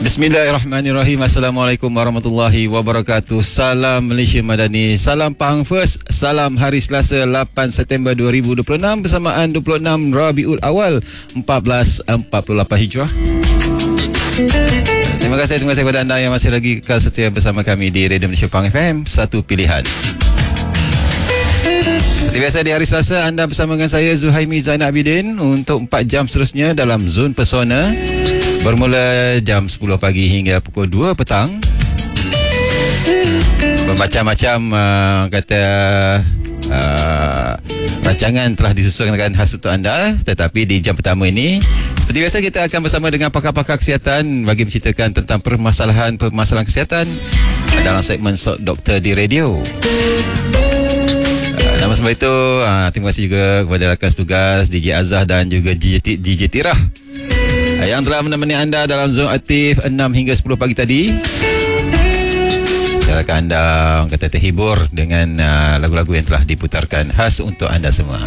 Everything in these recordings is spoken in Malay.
Bismillahirrahmanirrahim. Assalamualaikum warahmatullahi wabarakatuh. Salam Malaysia Madani. Salam Pahang First. Salam hari Selasa 8 September 2026 bersamaan 26 Rabiul Awal 1448 Hijrah. Terima kasih kepada anda yang masih lagi kekal setia bersama kami di Radio Malaysia Pahang FM, satu pilihan. Seperti biasa di hari Selasa, anda bersama dengan saya Zuhaimi Zainal Abidin untuk 4 jam seterusnya dalam Zon Pesona, bermula jam 10 pagi hingga pukul 2 petang. Bermacam-macam rancangan telah disusunkan khas untuk anda. Tetapi di jam pertama ini, seperti biasa, kita akan bersama dengan pakar-pakar kesihatan bagi menceritakan tentang permasalahan kesihatan dalam segmen Sok Doktor di Radio. Nama sebab itu, terima kasih juga kepada rakan tugas DJ Azhar dan juga DJ Tirah yang telah menemani anda dalam zon aktif 6 hingga 10 pagi tadi. Harapkan anda terhibur dengan lagu-lagu yang telah diputarkan khas untuk anda semua.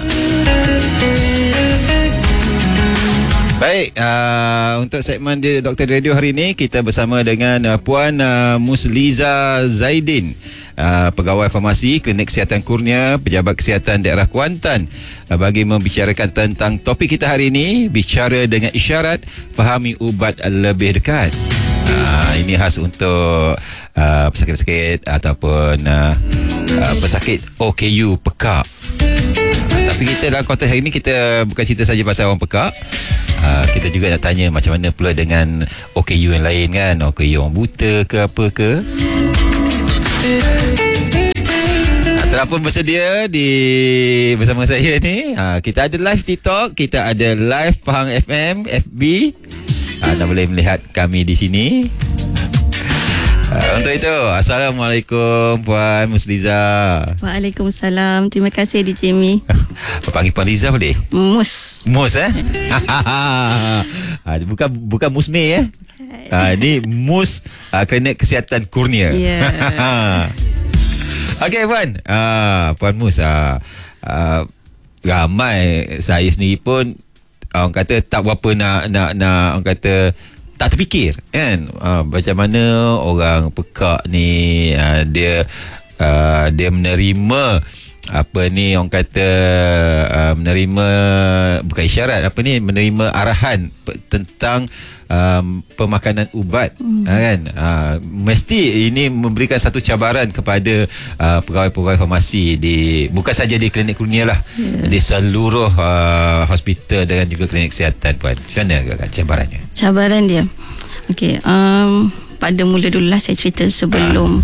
Baik, untuk segmen di Doktor Radio hari ini, kita bersama dengan Puan Musliza Zaidin, pegawai farmasi Klinik Kesihatan Kurnia, Pejabat Kesihatan Daerah Kuantan, bagi membicarakan tentang topik kita hari ini, bicara dengan isyarat, fahami ubat lebih dekat. Ini khas untuk pesakit-pesakit ataupun pesakit OKU, pekak. Tapi kita dalam konteks hari ini, kita bukan cerita saja pasal orang pekak. Kita juga nak tanya macam mana pula dengan OKU yang lain kan, OKU orang buta ke apa ke. Telah pun bersedia bersama saya ni. Kita ada live TikTok, kita ada live Pahang FM, FB. Anda boleh melihat kami di sini. Untuk itu, Assalamualaikum Puan Musliza. Waalaikumsalam. Terima kasih DJ Mi. Panggil Puan Liza boleh? Mus Bukan Musme ini Mus Klinik Kesihatan Kurnia. Okey Puan, Puan Mus, ramai saya sendiri pun orang kata tak berapa nak orang kata tak terfikir kan, macam mana orang pekak ni dia menerima apa ni orang kata menerima bukan isyarat, apa ni, menerima arahan tentang pemakanan ubat kan. Mesti ini memberikan satu cabaran kepada pegawai-pegawai farmasi bukan saja di klinik Kurnia lah, di seluruh hospital dan juga klinik kesihatan. Puan, macam mana cabarannya? Cabaran dia, okey, pada mula dulu lah saya cerita sebelum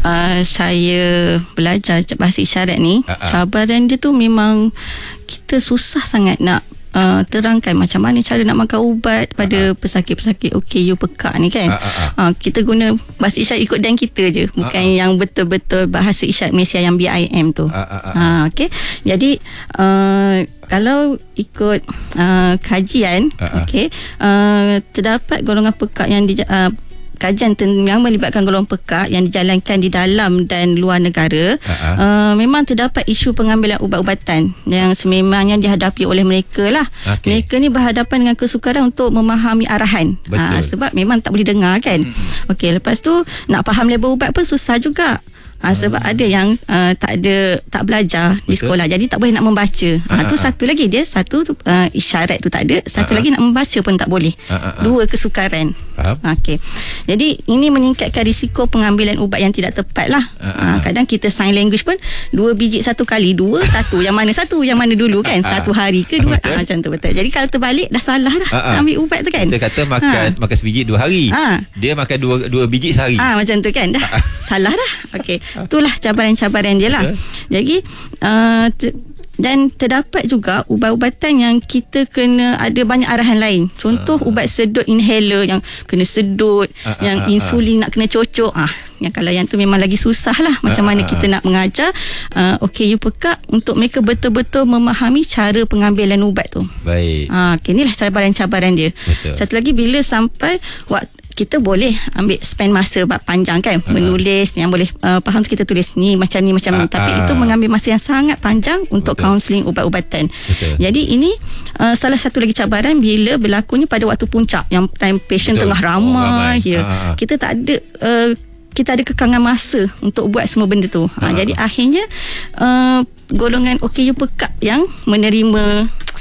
saya belajar bahasa isyarat ni. Cabaran dia tu memang kita susah sangat nak terangkan macam mana cara nak makan ubat pada pesakit-pesakit OKU pekak ni kan. Kita guna bahasa isyarat ikut dan kita je, bukan yang betul-betul bahasa isyarat Malaysia yang BIM tu. Okey. Jadi kalau ikut kajian, okey, terdapat golongan pekak yang kajian yang melibatkan golongan pekak yang dijalankan di dalam dan luar negara. Memang terdapat isu pengambilan ubat-ubatan yang sememangnya dihadapi oleh mereka lah. Mereka ni berhadapan dengan kesukaran untuk memahami arahan. Sebab memang tak boleh dengar kan. Okey, lepas tu nak faham label ubat pun susah juga. Sebab ada yang tak belajar di sekolah, jadi tak boleh nak membaca. Tu satu lagi dia, satu isyarat tu tak ada, satu lagi nak membaca pun tak boleh. Dua kesukaran. Okey. Jadi ini meningkatkan risiko pengambilan ubat yang tidak tepat lah. Kadang kita sign language pun 2 biji satu kali, 2 1 yang mana dulu kan, 1 hari ke 2 macam tu, betul. Jadi kalau terbalik dah salah dah ambil ubat tu kan. Kita kata makan sebiji 2 hari, dia makan 2 biji sehari. Macam tu kan, dah salah dah. Okey, itulah cabaran-cabaran dia lah. Jadi dan terdapat juga ubat-ubatan yang kita kena ada banyak arahan lain. Contoh ubat sedut inhaler yang kena sedut, yang insulin nak kena cocok. Yang kalau yang tu memang lagi susah lah. Macam mana kita nak mengajar OKU pekak untuk mereka betul-betul memahami cara pengambilan ubat tu. Baik. Okay, inilah cabaran-cabaran dia. Betul. Satu lagi, bila sampai kita boleh ambil spend masa panjang kan, menulis yang boleh faham tu kita tulis ni macam ni. Tapi itu mengambil masa yang sangat panjang untuk kaunseling ubat-ubatan. Jadi ini salah satu lagi cabaran bila berlakunya pada waktu puncak yang time patient tengah ramai. Kita tak ada kita ada kekangan masa untuk buat semua benda tu. Jadi akhirnya golongan OKU pekat yang menerima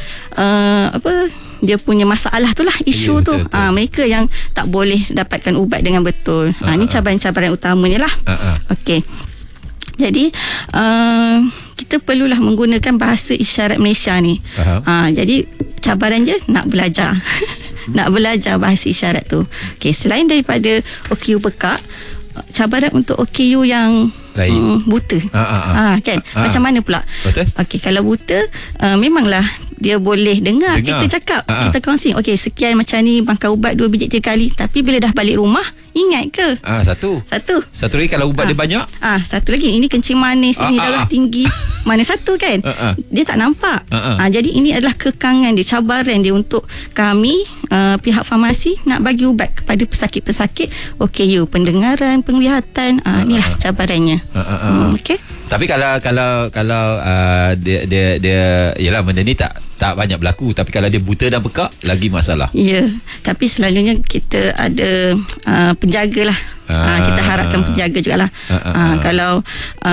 dia punya masalah tu lah, isu tu. Mereka yang tak boleh dapatkan ubat dengan betul. Ini cabaran-cabaran utamanya lah. Okey. Jadi kita perlulah menggunakan bahasa isyarat Malaysia ni. Jadi cabaran je nak belajar. Nak belajar bahasa isyarat tu. Okey, selain daripada OKU pekak, cabaran untuk OKU yang buta. Kan? Macam mana pula? Okey, kalau buta memanglah dia boleh dengar kita cakap, kita kongsi. Okey, sekian macam ni, makan ubat 2 biji 3 kali. Tapi bila dah balik rumah, ingat ke? Satu lagi kalau ubat dia banyak. Satu lagi, ini kencing manis, ini darah tinggi. Mana satu kan? Dia tak nampak. Jadi ini adalah kekangan dia, cabaran dia untuk kami pihak farmasi nak bagi ubat kepada pesakit-pesakit OKU, pendengaran, penglihatan. Inilah cabarannya. Okey. Tapi kalau dia yalah, benda ni tak banyak berlaku. Tapi kalau dia buta dan pekak, lagi masalah. Ya. Tapi selalunya kita ada penjaga lah. Kita harapkan penjaga jugalah. Kalau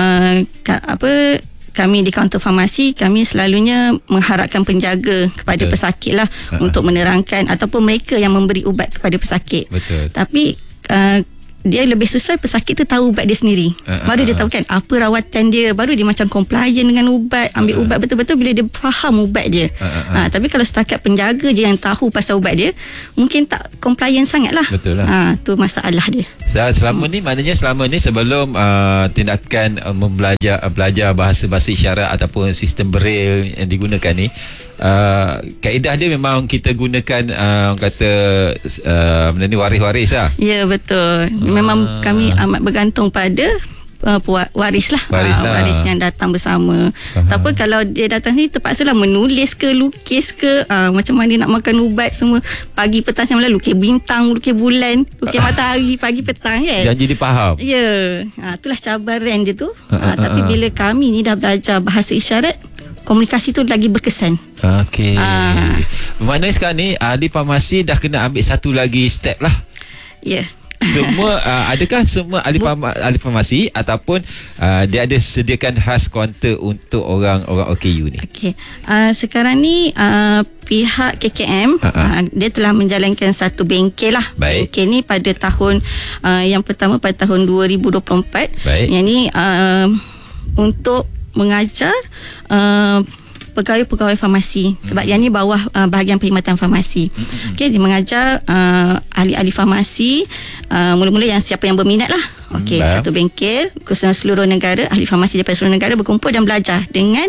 kami di kaunter farmasi, kami selalunya mengharapkan penjaga kepada pesakit lah, untuk menerangkan ataupun mereka yang memberi ubat kepada pesakit. Tapi dia lebih sesuai pesakit tu tahu ubat dia sendiri. Baru dia tahu kan apa rawatan dia, baru dia macam compliant dengan ubat, ambil ubat betul-betul bila dia faham ubat dia. Tapi kalau setakat penjaga je yang tahu pasal ubat dia, mungkin tak compliant sangat lah. Betul lah. Tu masalah dia. Selama ni, maknanya selama ni sebelum tindakan belajar bahasa-bahasa isyarat ataupun sistem braille yang digunakan ni, kaedah dia memang kita gunakan kata benda ni waris-waris lah. Ya, betul. Memang kami amat bergantung pada waris lah. Waris yang datang bersama. Tapi kalau dia datang ni terpaksalah menulis ke, lukis ke, macam mana nak makan ubat semua. Pagi petang macam mana, lukis bintang, lukis bulan, lukis matahari pagi petang kan. Janji dia faham. Ya. Itulah cabaran dia tu. Tapi bila kami ni dah belajar bahasa isyarat, komunikasi tu lagi berkesan. Okey. Maknanya sekarang ni ahli farmasi dah kena ambil satu lagi step lah. Ya. Semua adakah semua ahli farmasi ataupun dia ada sediakan khas kaunter untuk orang OKU ni? Okey. Sekarang ni pihak KKM dia telah menjalankan satu bengkel lah. Bengkel ni pada tahun yang pertama pada tahun 2024. Yang ni untuk mengajar pegawai-pegawai farmasi, sebab yang ni bawah bahagian perkhidmatan farmasi. Okey, dia mengajar ahli-ahli farmasi mula-mula yang siapa yang berminat lah. Okey, satu bengkel khususnya seluruh negara, ahli farmasi daripada seluruh negara berkumpul dan belajar dengan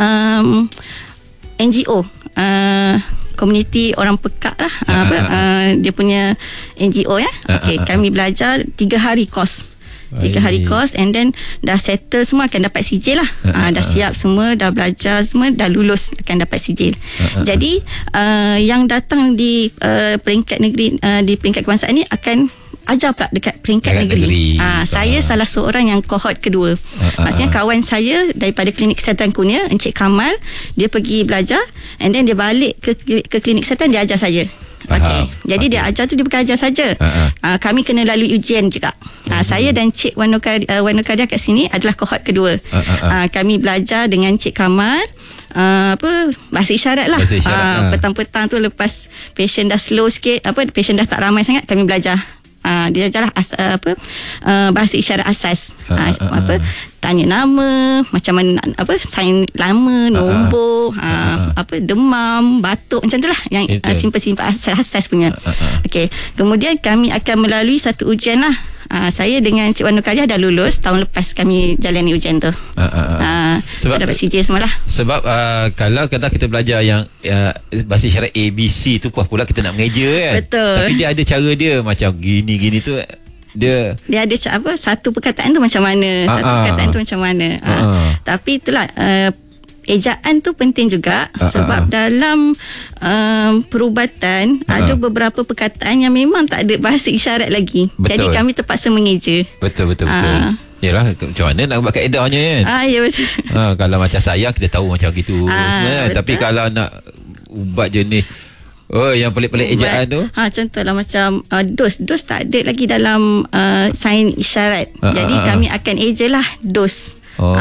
NGO, komuniti orang pekak lah, dia punya NGO ya. Okey, kami belajar 3 hari kos. 3 hari kos, and then dah settle semua, akan dapat sijil lah. Dah siap semua, dah belajar semua, dah lulus, akan dapat sijil. Jadi yang datang di peringkat negeri, di peringkat kebangsaan ni akan ajar pula dekat peringkat negeri. Saya salah seorang yang kohort kedua. Maksudnya kawan saya daripada klinik kesihatan Kurnia, Encik Kamal, dia pergi belajar, and then dia balik ke klinik kesihatan, dia ajar saya. Okey. Jadi dia ajar tu, dia bukan ajar saja. Kami kena lalui ujian juga. Saya dan Cik Wanokadia kat sini adalah kohort kedua. Kami belajar dengan Cik Kamal bahasa isyarat lah. Petang-petang tu lepas patient dah slow sikit, patient dah tak ramai sangat, kami belajar. Dia ajarlah bahasa isyarat asas. Tanya nama, macam mana sign lama, nombor, demam, batuk, macam tu lah yang simple-simple asas punya. Okey, kemudian kami akan melalui satu ujian lah. Saya dengan Cik Wanu Karya dah lulus tahun lepas, kami jalani ujian tu. Sebab dapat CJ semalah. Sebab kalau kita belajar yang bahasa isyarat ABC tu, kuah pula kita nak mengeja kan. Betul. Tapi dia ada cara dia macam gini tu. Dia ada satu perkataan tu macam mana, satu perkataan tu macam mana. Tapi itulah ejaan tu penting juga sebab dalam perubatan ada beberapa perkataan yang memang tak ada bahasa isyarat lagi. Betul. Jadi kami terpaksa mengeja. Betul. Yalah, macam mana nak buat kaedahnya kan? Ya betul. Kalau macam sayang kita tahu macam gitu semua kan? Tapi kalau nak ubat jenis yang pelik-pelik ejaan tu, contohlah macam dos tak ada lagi dalam sain isyarat. Jadi kami akan eja lah dos.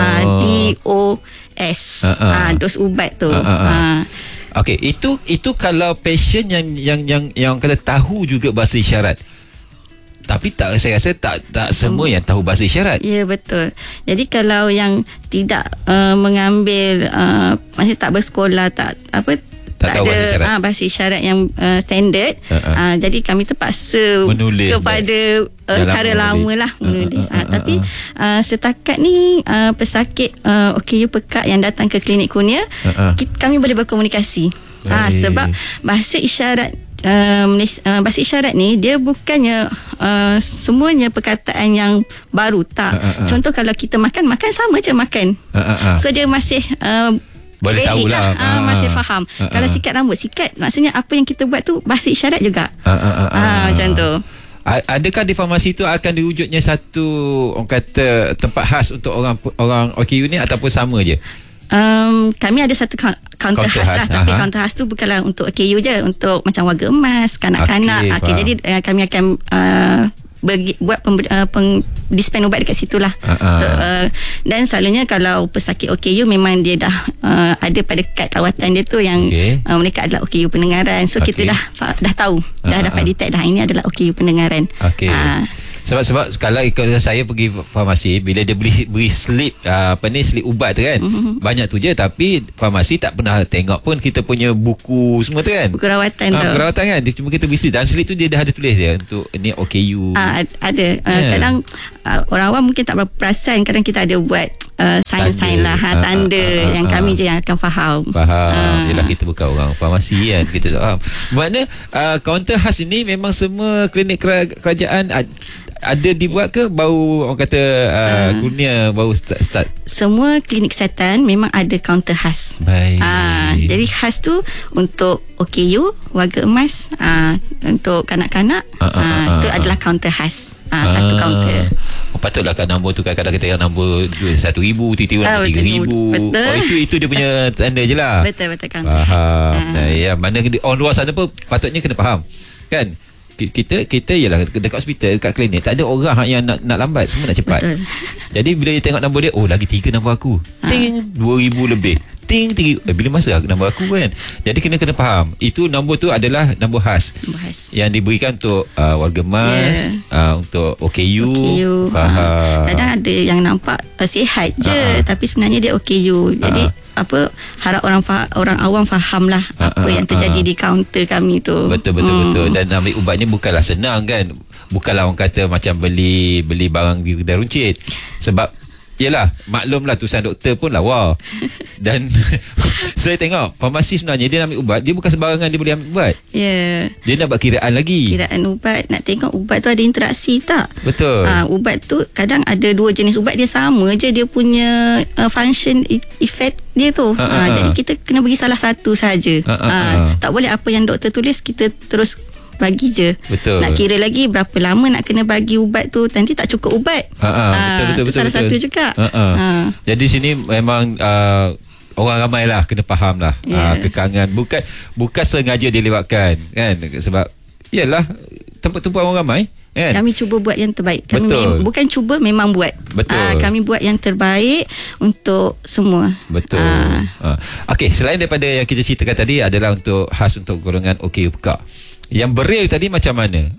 DOS. Dos ubat tu. Okey, itu kalau patient yang kata tahu juga bahasa isyarat. Tapi saya rasa tak semua yang tahu bahasa isyarat. Ya, betul. Jadi kalau yang tidak mengambil maksudnya tak bersekolah, tak tahu ada bahasa isyarat yang standard, jadi kami terpaksa menulis kepada cara lama lah menulis. Tapi setakat ni pesakit OKU pekak yang datang ke klinik kurnia, kami boleh berkomunikasi. Sebab bahasa isyarat bahasa isyarat ni dia bukannya semuanya perkataan yang baru, tak. Contoh kalau kita makan sama je makan. So dia masih boleh tahulah. Masih faham. Kalau sikat rambut, sikat maksudnya apa yang kita buat tu bahasa isyarat juga. Macam tu. Adakah di farmasi tu akan diwujudnya satu orang kata tempat khas untuk orang OKU ni ataupun sama je? Kami ada satu kaunter khas lah. Tapi kaunter khas tu bukanlah untuk OKU je, untuk macam warga emas, kanak-kanak. Jadi kami akan buat dispen ubat dekat situ lah. Dan selalunya kalau pesakit OKU memang dia dah ada pada kad rawatan dia tu yang mereka adalah OKU pendengaran. So kita dah tahu, dah dapat detect dah ini adalah OKU pendengaran. Sebab kalau ikut saya pergi farmasi, bila dia beri slip slip ubat tu kan, banyak tu je, tapi farmasi tak pernah tengok pun kita punya buku semua tu kan, buku rawatan tu. Buku rawatan kan, dia cuma kita beri slip, dan slip tu dia dah ada tulis dia untuk ni OKU. Ada. Kadang orang awam mungkin tak berapa perasan, kadang kita ada buat sign lah, tanda yang kami je yang akan faham. Yelah, kita bukan orang farmasi kan, kita tak faham. Makna kaunter khas ini memang semua klinik kerajaan ada dibuat ke baru orang kata kurnia baru start? Semua klinik kesihatan memang ada kaunter khas. Baik. Jadi khas tu untuk OKU, warga emas, untuk kanak-kanak, itu adalah kaunter khas. Satu kaunter. Patutlah kan nombor tu kadang-kadang kita nombor 1,000, tiba-tiba nombor 3,000. Betul. Itu dia punya tanda je lah. Betul kaunter khas. Ya, mana orang luar sana pun patutnya kena faham kan. Kita ialah dekat hospital, dekat klinik, tak ada orang yang nak lambat, semua nak cepat. Betul. Jadi bila dia tengok nombor dia, lagi 3 nombor aku, ting 2,000 lebih, ting 3, bila masa nombor aku kan. Jadi kena faham, itu nombor tu adalah nombor khas yang diberikan untuk warga emas, untuk OKU. Faham. Kadang ada yang nampak sihat je, tapi sebenarnya dia OKU. Jadi harap orang awam faham lah apa yang terjadi di kaunter kami tu. Betul. Dan ambil ubat ni bukanlah senang kan. Bukanlah orang kata macam beli barang di kedai runcit. Sebab yelah, maklumlah tulisan doktor pun lawa. Dan saya tengok farmasi sebenarnya dia nak ambil ubat, dia bukan sembarangan dia boleh ambil ubat. Dia nak buat kiraan lagi. Kiraan ubat, nak tengok ubat tu ada interaksi tak. Betul. Ubat tu kadang ada 2 jenis ubat, dia sama je dia punya function effect dia tu. Jadi kita kena bagi salah satu saja. Tak boleh apa yang doktor tulis kita terus bagi je. Betul. Nak kira lagi berapa lama nak kena bagi ubat tu, nanti tak cukup ubat. Betul. Salah satu juga. Jadi sini memang orang ramai lah kena faham lah. Kekangan bukan sengaja dilewatkan kan, sebab yalah tempat-tempat orang ramai kan? Kami cuba buat yang terbaik. Kami bukan cuba, memang buat. Betul. Kami buat yang terbaik untuk semua. Betul. Okey, selain daripada yang kita ceritakan tadi adalah untuk khas untuk golongan OKU pekak. Yang beril tadi macam mana?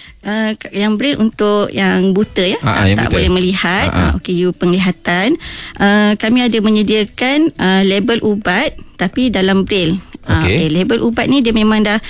Yang braille untuk yang buta ya, tak buta. Boleh melihat, OKU penglihatan. Kami ada menyediakan label ubat tapi dalam braille. Label ubat ni dia memang dah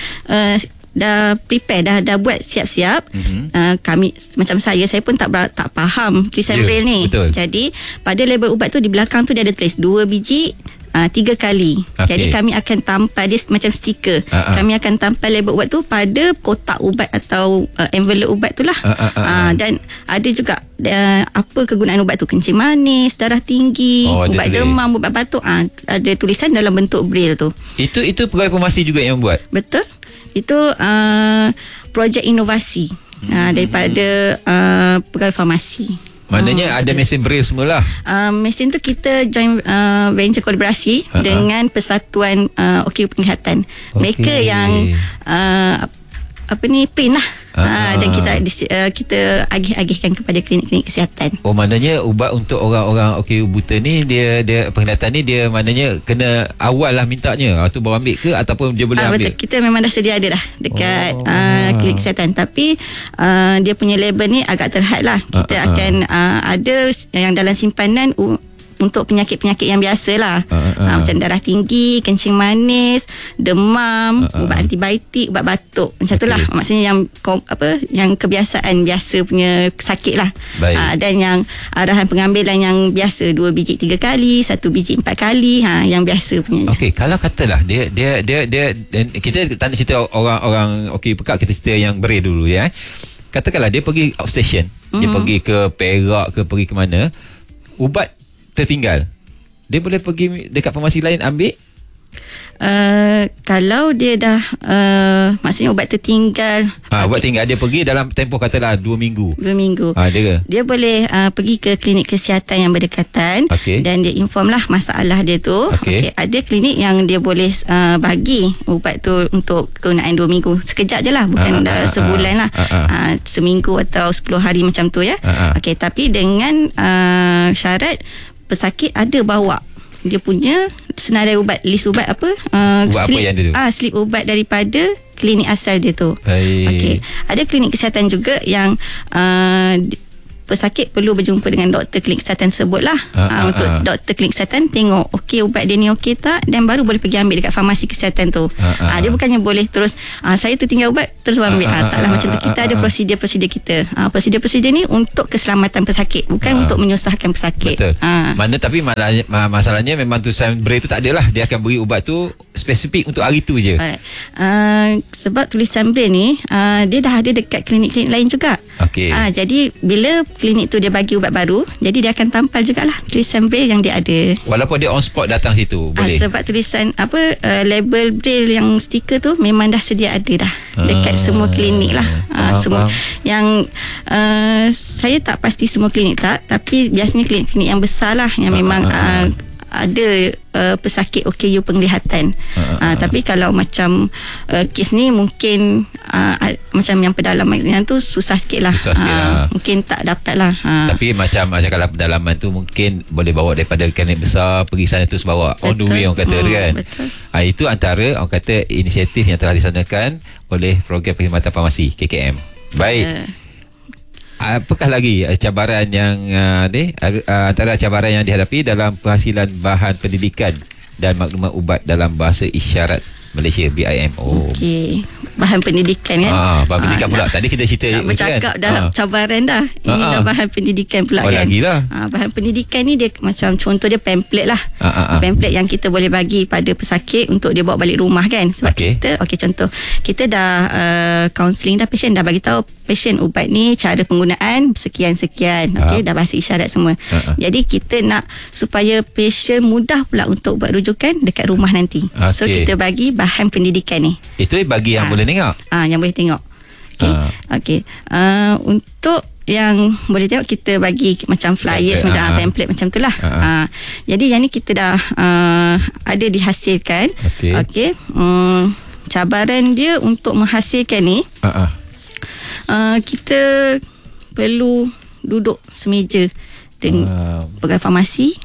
prepare, dah buat siap-siap. Kami macam saya pun tak faham tulisan braille ni. Betul. Jadi pada label ubat tu di belakang tu dia ada tulis 2 biji 3 kali. Jadi kami akan tampal dia macam stiker. Kami akan tampal label ubat tu pada kotak ubat atau envelope ubat tu lah. Dan ada juga apa kegunaan ubat tu, kencing manis, darah tinggi, ubat demam, ubat batuk, ada tulisan dalam bentuk braille tu. Itu pegawai farmasi juga yang buat? Betul. Itu projek inovasi daripada pegawai farmasi. Maknanya ada mesin braille semualah. Mesin tu kita join venture kolaborasi dengan Persatuan OKU Penglihatan. Mereka yang print lah. Dan kita agih-agihkan kepada klinik-klinik kesihatan. Maknanya ubat untuk orang-orang OKU buta ni, dia penglihatan ni, dia maknanya kena awal lah mintanya, tu baru ambil ke ataupun dia boleh ambil? Betul, kita memang dah sedia ada dah dekat klinik kesihatan. Tapi dia punya label ni agak terhad lah. Kita akan ada yang dalam simpanan untuk penyakit-penyakit yang biasa lah. Macam darah tinggi, kencing manis, demam, ubat antibiotik, ubat batuk, macam tu lah. Maksudnya yang kebiasaan biasa punya sakit lah. Dan yang arahan pengambilan yang biasa, 2 biji 3 kali, 1 biji 4 kali, yang biasa punya. Okey, kalau katalah dia kita tak nak cerita orang pekat, kita cerita yang beri dulu ya. Katakanlah dia pergi outstation, dia pergi ke Perak ke pergi ke mana, ubat tertinggal, dia boleh pergi dekat farmasi lain ambil? Kalau dia dah maksudnya ubat tertinggal, ubat tinggal, dia pergi dalam tempoh katalah 2 minggu. Dia boleh pergi ke klinik kesihatan yang berdekatan, dan dia inform lah masalah dia tu. Ada klinik yang dia boleh bagi ubat tu untuk kegunaan 2 minggu, sekejap je lah, bukan sebulan lah, seminggu atau 10 hari macam tu ya. Tapi dengan syarat pesakit ada bawa dia punya senarai ubat, list ubat apa, slip ubat daripada klinik asal dia tu. Ada klinik kesihatan juga yang pesakit perlu berjumpa dengan doktor klinik kesihatan tersebut lah. Untuk doktor klinik kesihatan tengok ubat dia ni okey tak, dan baru boleh pergi ambil dekat farmasi kesihatan tu. Dia bukannya boleh terus saya tertinggal ubat terus ambil. Taklah macam tu. Kita ada prosedur-prosedur kita. Prosedur-prosedur ni untuk keselamatan pesakit, bukan untuk menyusahkan pesakit. Betul. Tapi masalahnya memang tulisan braille tu tak ada lah. Dia akan beri ubat tu spesifik untuk hari tu je. Sebab tulisan braille ni dia dah ada dekat klinik-klinik lain juga. Jadi bila klinik tu dia bagi ubat baru, jadi dia akan tampal jugalah tulisan braille yang dia ada. Walaupun dia on spot datang situ, boleh? Sebab tulisan label braille yang stiker tu memang dah sedia ada dah dekat semua klinik lah. Semua yang saya tak pasti semua klinik tak, tapi biasanya klinik-klinik yang besar lah yang memang ada pesakit OKU penglihatan. Tapi kalau macam kes ni mungkin macam yang pedalaman tu susah sikit lah. Mungkin tak dapat lah. Tapi macam kalau pedalaman tu mungkin boleh bawa daripada klinik besar pergi sana terus bawa on the way, orang kata kan. Itu antara orang kata inisiatif yang telah dilaksanakan oleh program perkhidmatan farmasi KKM. Baik. Apakah lagi cabaran yang antara cabaran yang dihadapi dalam penghasilan bahan pendidikan dan maklumat ubat dalam bahasa isyarat Malaysia, BIM? Bahan pendidikan kan? Bahan pendidikan pula. Tadi kita cerita bercakap kan? Dah cabaran dah. Ini dah bahan pendidikan pula kan? Lagilah. Bahan pendidikan ni dia macam contoh dia pamphlet lah. Pamphlet yang kita boleh bagi pada pesakit untuk dia bawa balik rumah kan? Sebab kita contoh kita dah counselling dah, patient dah bagi tahu patient ubat ni cara penggunaan sekian-sekian. Dah bahasa isyarat semua. Jadi kita nak supaya patient mudah pula untuk buat rujukan dekat rumah nanti. So kita bagi bahan pendidikan ni. Itu bagi yang boleh tengok. Yang boleh tengok. Untuk yang boleh tengok kita bagi macam flyers, macam pamphlet macam tu lah. Jadi yang ni kita dah ada dihasilkan. Cabaran dia untuk menghasilkan ni, kita perlu duduk semeja dengan pegawai farmasi,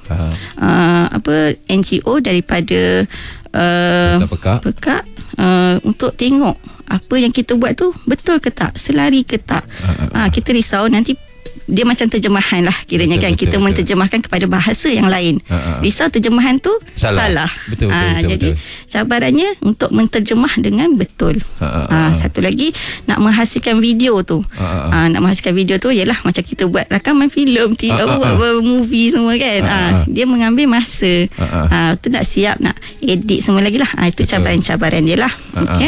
NGO daripada Pekak, untuk tengok apa yang kita buat tu betul ke tak, selari ke tak. Kita risau nanti dia macam terjemahan lah kiranya, Betul, kan. betul, Kita betul. menerjemahkan kepada bahasa yang lain. Risau terjemahan tu salah. Betul, Jadi betul. cabarannya untuk menterjemah dengan betul. Satu lagi, nak menghasilkan video tu. Nak menghasilkan video tu ialah macam kita buat rakaman filem, buat movie semua, kan. Dia mengambil masa. Tu nak siap, nak edit semua lagi lah. Itu cabaran-cabaran dia lah. Okay.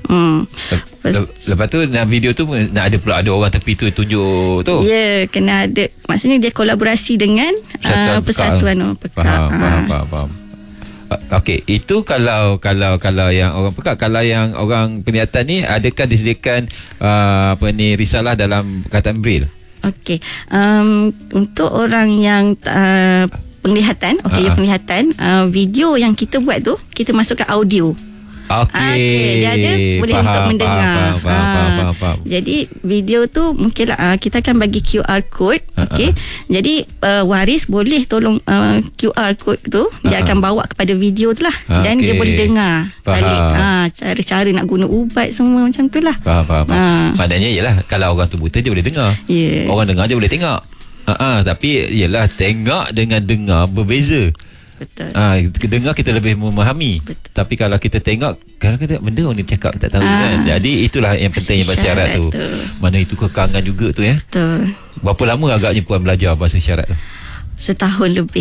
Lepas tu nak video tu nak ada pula ada orang tepi tu tunjuk tu. Ya, kena ada. Maksudnya dia kolaborasi dengan Persatuan Pekak. Faham. Okey, itu kalau yang orang pekak, kalau yang orang penglihatan ni, adakah disediakan risalah dalam perkataan Braille? Okey. Untuk orang yang penglihatan, penglihatan, video yang kita buat tu kita masukkan audio. Okey. Dia ada boleh untuk mendengar. Faham. Jadi video tu mungkinlah kita akan bagi QR code. Okey. Jadi waris boleh tolong QR code tu dia akan bawa kepada video tu lah, dan dia boleh dengar balik cara-cara nak guna ubat semua macam tu lah. Faham. Maknanya ialah kalau orang tu buta dia boleh dengar. Orang dengar dia boleh tengok. Tapi ialah tengok dengan dengar berbeza. Betul. Dengar kita lebih memahami. Betul. Tapi kalau kita tengok, kadang-kadang benda orang ni bercakap tak tahu, kan. Jadi itulah yang pentingnya bahasa isyarat tu. Mana itu kekangan juga tu, ya. Betul. Berapa lama agaknya Puan belajar bahasa isyarat tu? Setahun lebih.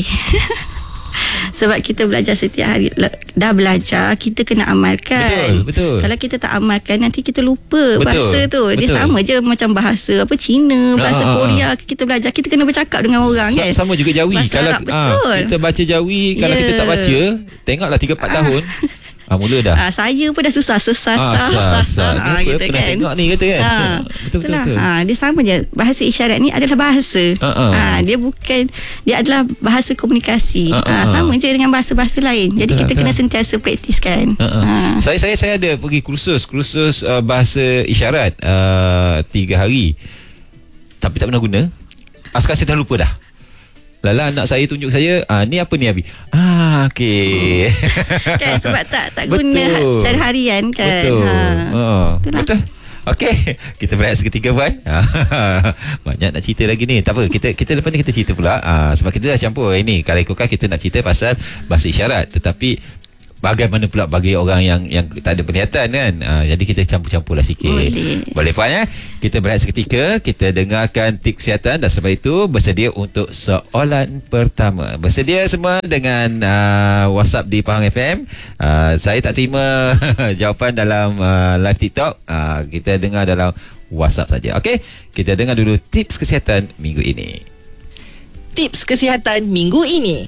Sebab kita belajar setiap hari. Dah belajar, kita kena amalkan. Betul. Kalau kita tak amalkan, nanti kita lupa bahasa tu. Dia sama je macam bahasa Cina, bahasa Korea. Kita belajar, kita kena bercakap dengan orang, kan. Sama juga Jawi. Bahasa Kalau Arab, kita baca Jawi, kalau kita tak baca, tengoklah 3-4 tahun mula dah. Saya pun dah susah sesat. Kita kita pernah kan tengok ni, kata kan. Betul. Dia sama je. Bahasa isyarat ni adalah bahasa. Dia bukan, dia adalah bahasa komunikasi. Sama je dengan bahasa-bahasa lain. Jadi kita kena sentiasa praktiskan. Saya ada pergi kursus bahasa isyarat 3 hari. Tapi tak pernah guna. Sekarang saya dah lupa dah. Lala anak saya tunjuk saya, ni apa ni Abi? Okey. Kan sebab tak guna secara harian, kan. Betul. Okey, kita berehat seketika, Puan. Banyak nak cerita lagi ni. Tak apa, kita lepas ni kita cerita pula. Sebab kita dah campur ini. Kalau ikutkan kita nak cerita pasal bahasa isyarat, tetapi bagaimana pula bagi orang yang tak ada penglihatan, kan. Jadi kita campur-campur lah sikit. Boleh Puan, ya. Kita berehat seketika, kita dengarkan tips kesihatan, dan sebab itu bersedia untuk soalan pertama. Bersedia semua dengan WhatsApp di Pahang FM. Saya tak terima jawapan dalam live TikTok. Kita dengar dalam WhatsApp saja. Okey, kita dengar dulu tips kesihatan minggu ini. Tips kesihatan minggu ini.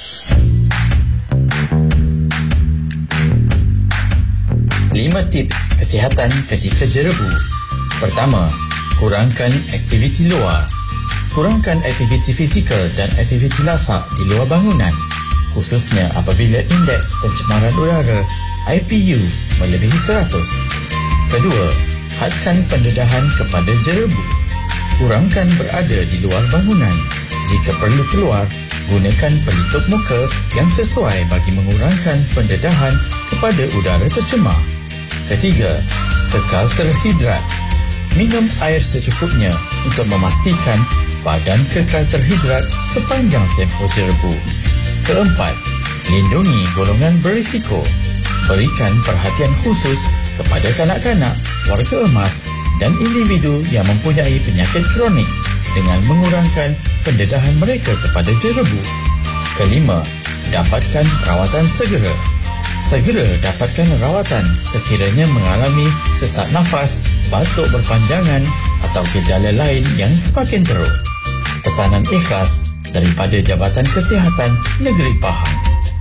Lima tips kesihatan ketika jerebu. Pertama, kurangkan aktiviti luar. Kurangkan aktiviti fizikal dan aktiviti lasak di luar bangunan, khususnya apabila indeks pencemaran udara IPU melebihi 100. Kedua, hadkan pendedahan kepada jerebu. Kurangkan berada di luar bangunan. Jika perlu keluar, gunakan pelitup muka yang sesuai bagi mengurangkan pendedahan kepada udara tercemar. Ketiga, kekal terhidrat. Minum air secukupnya untuk memastikan badan kekal terhidrat sepanjang tempoh jerebu. Keempat, lindungi golongan berisiko. Berikan perhatian khusus kepada kanak-kanak, warga emas dan individu yang mempunyai penyakit kronik dengan mengurangkan pendedahan mereka kepada jerebu. Kelima, dapatkan rawatan segera. Segera dapatkan rawatan sekiranya mengalami sesak nafas, batuk berpanjangan atau gejala lain yang semakin teruk. Pesanan ikhlas daripada Jabatan Kesihatan Negeri Pahang.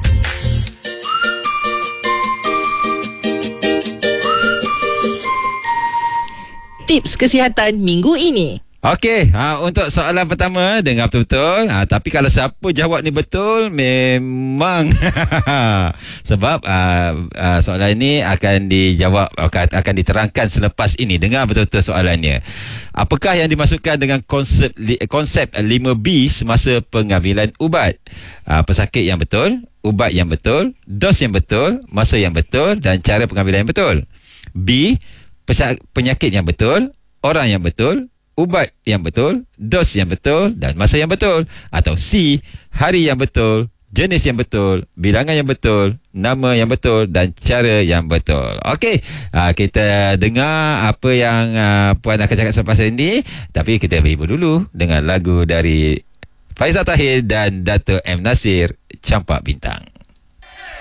Tips kesihatan minggu ini. Okey, untuk soalan pertama dengar betul-betul. Tapi kalau siapa jawab ni betul, memang sebab soalan ini akan dijawab, akan diterangkan selepas ini. Dengar betul-betul soalannya. Apakah yang dimaksudkan dengan konsep 5B semasa pengambilan ubat? Pesakit yang betul, ubat yang betul, dos yang betul, masa yang betul dan cara pengambilan yang betul. B, penyakit yang betul, orang yang betul, ubat yang betul, dos yang betul dan masa yang betul. Atau C, hari yang betul, jenis yang betul, bilangan yang betul, nama yang betul dan cara yang betul. Okey, kita dengar apa yang Puan akan cakap selepas ini. Tapi kita berhibur dulu dengan lagu dari Faizal Tahir dan Dato' M. Nasir, Campak Bintang.